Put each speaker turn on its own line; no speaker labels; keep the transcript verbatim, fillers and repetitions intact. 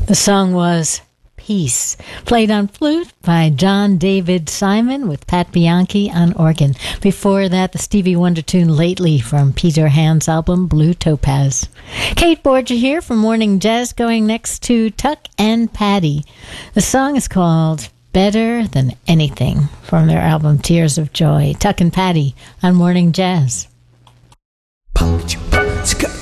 The song was Peace, played on flute by John David Simon with Pat Bianchi on organ. Before that, the Stevie Wonder tune Lately from Peter Hand's album Blue Topaz. Kate Borgia here from Morning Jazz, going next to Tuck and Patty. The song is called Better Than Anything from their album Tears of Joy. Tuck and Patty on Morning Jazz.
Punch, punch,